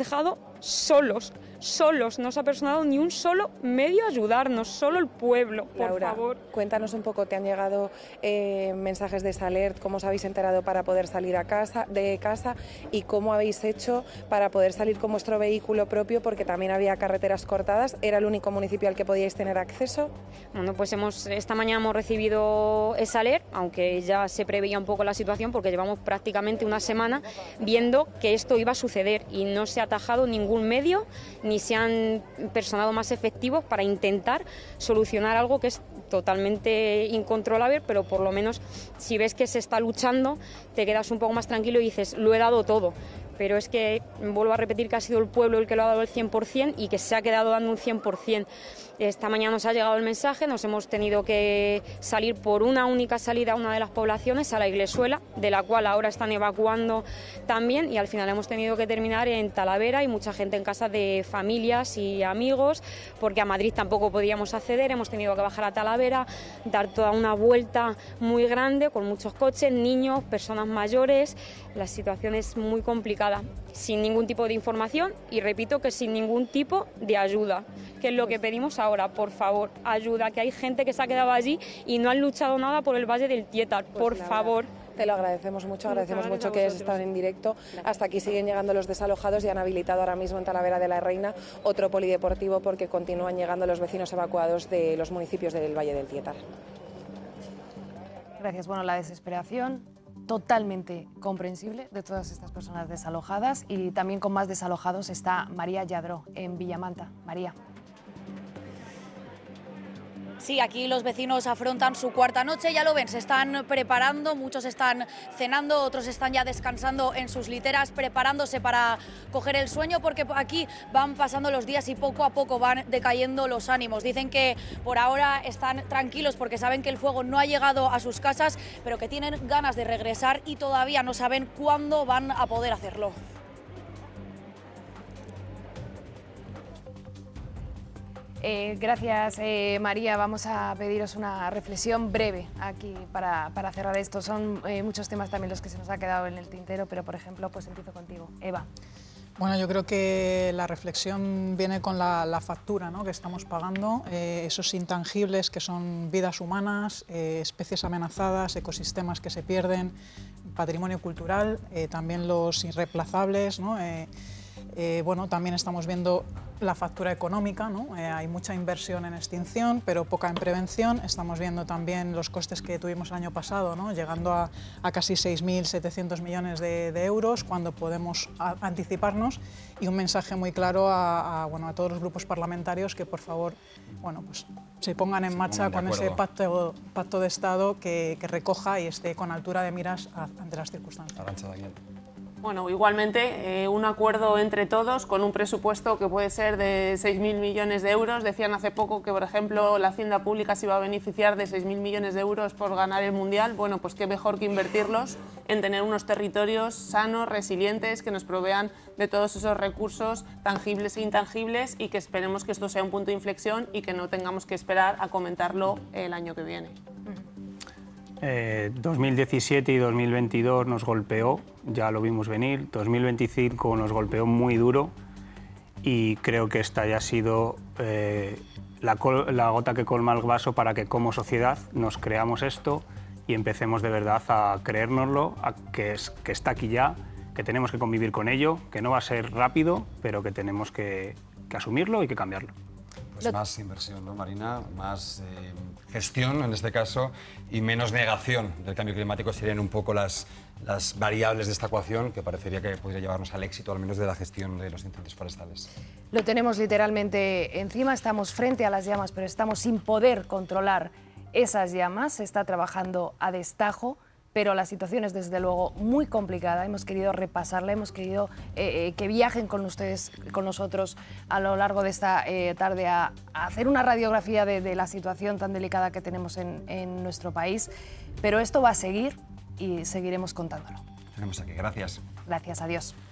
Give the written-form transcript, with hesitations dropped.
dejado solos, no se ha personado ni un solo medio a ayudarnos, solo el pueblo, por Laura, favor. Cuéntanos un poco, ¿te han llegado mensajes de esa alert? ¿Cómo os habéis enterado para poder salir de casa? ¿Y cómo habéis hecho para poder salir con vuestro vehículo propio? Porque también había carreteras cortadas. ¿Era el único municipio al que podíais tener acceso? Bueno, pues esta mañana hemos recibido esa alert, aunque ya se preveía un poco la situación, porque llevamos prácticamente una semana viendo que esto iba a suceder y no se ha atajado ningún medio, ni se han personado más efectivos para intentar solucionar algo que es totalmente incontrolable, pero por lo menos si ves que se está luchando, te quedas un poco más tranquilo y dices, lo he dado todo. Pero es que, vuelvo a repetir, que ha sido el pueblo el que lo ha dado el 100% y que se ha quedado dando un 100%. Esta mañana nos ha llegado el mensaje, nos hemos tenido que salir por una única salida a una de las poblaciones, a la Iglesuela, de la cual ahora están evacuando también, y al final hemos tenido que terminar en Talavera y mucha gente en casa de familias y amigos, porque a Madrid tampoco podíamos acceder, hemos tenido que bajar a Talavera, dar toda una vuelta muy grande con muchos coches, niños, personas mayores. La situación es muy complicada, sin ningún tipo de información y repito que sin ningún tipo de ayuda, que es lo que pedimos ahora, por favor, ayuda, que hay gente que se ha quedado allí y no han luchado nada por el Valle del Tietar, por favor. Te lo agradecemos mucho, agradecemos mucho que están en directo. Hasta aquí siguen llegando los desalojados y han habilitado ahora mismo en Talavera de la Reina otro polideportivo porque continúan llegando los vecinos evacuados de los municipios del Valle del Tietar. Gracias. Bueno, la desesperación totalmente comprensible de todas estas personas desalojadas, y también con más desalojados está María Lladró en Villamanta. María. Sí, aquí los vecinos afrontan su cuarta noche, ya lo ven, se están preparando, muchos están cenando, otros están ya descansando en sus literas, preparándose para coger el sueño, porque aquí van pasando los días y poco a poco van decayendo los ánimos. Dicen que por ahora están tranquilos porque saben que el fuego no ha llegado a sus casas, pero que tienen ganas de regresar y todavía no saben cuándo van a poder hacerlo. Gracias, María. Vamos a pediros una reflexión breve aquí para cerrar esto. Son muchos temas también los que se nos ha quedado en el tintero, pero por ejemplo, pues empiezo contigo. Eva. Bueno, yo creo que la reflexión viene con la factura, ¿no?, que estamos pagando, esos intangibles que son vidas humanas, especies amenazadas, ecosistemas que se pierden, patrimonio cultural, también los irreemplazables, ¿no? Bueno, también estamos viendo la factura económica, ¿no? Hay mucha inversión en extinción, pero poca en prevención. Estamos viendo también los costes que tuvimos el año pasado, ¿no?, llegando a casi 6.700 millones de euros, cuando podemos anticiparnos, y un mensaje muy claro a todos los grupos parlamentarios que, por favor, bueno, pues, se pongan en marcha con ese pacto de Estado que recoja y esté con altura de miras ante las circunstancias. Arantxa, Daniel. Bueno, igualmente un acuerdo entre todos con un presupuesto que puede ser de 6.000 millones de euros. Decían hace poco que, por ejemplo, la Hacienda Pública se iba a beneficiar de 6.000 millones de euros por ganar el Mundial. Bueno, pues qué mejor que invertirlos en tener unos territorios sanos, resilientes, que nos provean de todos esos recursos tangibles e intangibles, y que esperemos que esto sea un punto de inflexión y que no tengamos que esperar a comentarlo el año que viene. 2017 y 2022 nos golpeó, ya lo vimos venir. 2025 nos golpeó muy duro y creo que esta ya ha sido la gota que colma el vaso para que como sociedad nos creamos esto y empecemos de verdad a creérnoslo, que está aquí ya, que tenemos que convivir con ello, que no va a ser rápido, pero que tenemos que asumirlo y que cambiarlo. Pues más inversión, ¿no, Marina? Más gestión, en este caso, y menos negación del cambio climático serían un poco las variables de esta ecuación que parecería que podría llevarnos al éxito, al menos de la gestión de los incendios forestales. Lo tenemos literalmente encima, estamos frente a las llamas, pero estamos sin poder controlar esas llamas. Se está trabajando a destajo, pero la situación es desde luego muy complicada. Hemos querido repasarla, hemos querido que viajen con ustedes, con nosotros a lo largo de esta tarde a hacer una radiografía de la situación tan delicada que tenemos en nuestro país. Pero esto va a seguir y seguiremos contándolo. Tenemos aquí, gracias. Gracias, adiós.